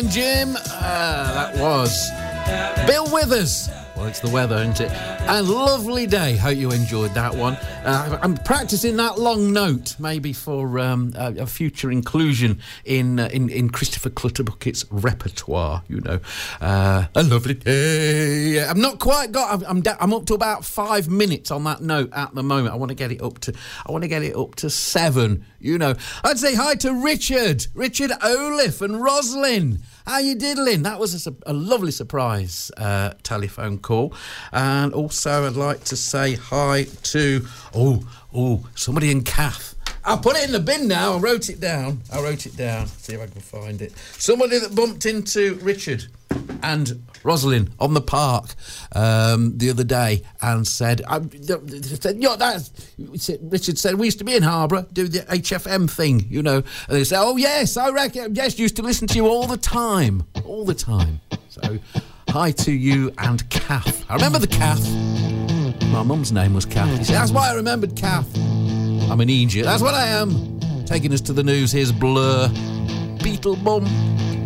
Jim, that was Bill Withers. Well, it's the weather, isn't it? And lovely day. Hope you enjoyed that one. I'm practicing that long note, maybe for a future inclusion in Christopher Clutterbucket's repertoire. You know, a lovely day. I'm not quite got. I'm up to about 5 minutes on that note at the moment. I want to get it up to 7. You know, I'd say hi to Richard Oliffe and Roslyn. How you diddling? That was a lovely surprise telephone call. And also I'd like to say hi to somebody in Cath. I'll put it in the bin now. I wrote it down. See if I can find it. Somebody that bumped into Richard and Rosalind on the park the other day and said, Richard said, we used to be in Harborough, do the HFM thing, you know. And they said, oh, yes, I reckon, yes, used to listen to you all the time. So, hi to you and Kath. I remember the Kath. My mum's name was Kath. You see, that's why I remembered Kath. I'm an idiot. That's what I am. Taking us to the news, here's Blur, Beetle Bum.